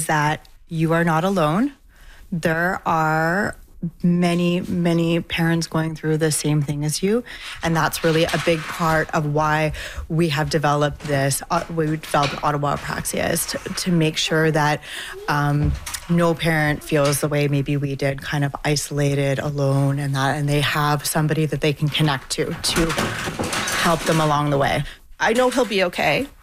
that you are not alone. There are many parents going through the same thing as you, and that's really a big part of why we have developed this. We developed Ottawa Apraxia is to make sure that no parent feels the way maybe we did, kind of isolated, alone, and they have somebody that they can connect to help them along the way. I know he'll be okay.